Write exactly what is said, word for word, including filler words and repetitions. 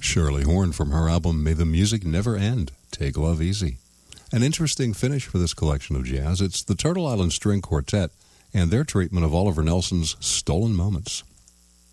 Shirley Horn from her album May the Music Never End, Take Love Easy. An interesting finish for this collection of jazz. It's the Turtle Island String Quartet and their treatment of Oliver Nelson's Stolen Moments.